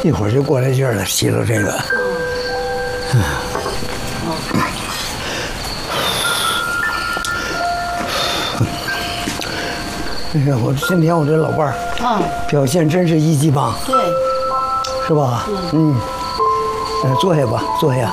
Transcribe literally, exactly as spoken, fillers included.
一会儿就过来劲儿了，吸了这个。嗯。哎呀，我今天我这老伴儿啊，表现真是一级棒。 对。 是吧？嗯。嗯，坐下吧，坐下。